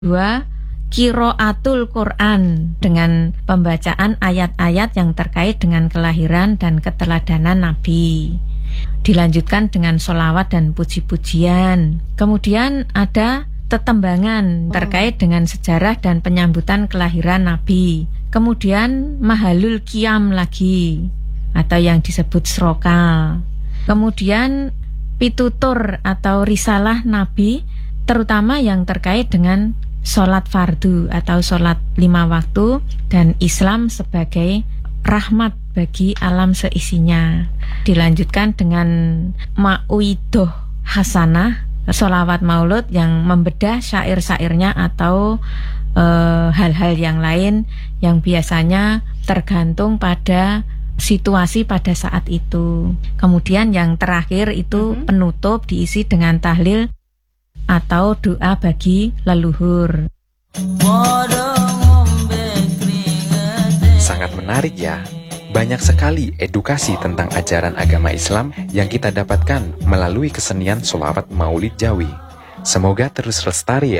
Dua, qiraatul Quran dengan pembacaan ayat-ayat yang terkait dengan kelahiran dan keteladanan Nabi. Dilanjutkan dengan sholawat dan puji-pujian. Kemudian ada tetembangan terkait dengan sejarah dan penyambutan kelahiran Nabi. Kemudian mahalul qiyam lagi, atau yang disebut srokal. Kemudian pitutur atau risalah Nabi, terutama yang terkait dengan sholat fardu atau sholat 5 waktu dan Islam sebagai rahmat bagi alam seisinya. Dilanjutkan dengan ma'uidoh hasanah, sholawat maulud yang membedah syair-syairnya atau hal-hal yang lain yang biasanya tergantung pada situasi pada saat itu. Kemudian yang terakhir itu penutup diisi dengan tahlil atau doa bagi leluhur. Sangat menarik ya. Banyak sekali edukasi tentang ajaran agama Islam yang kita dapatkan melalui kesenian sholawat Maulid Jawi. Semoga terus lestari ya.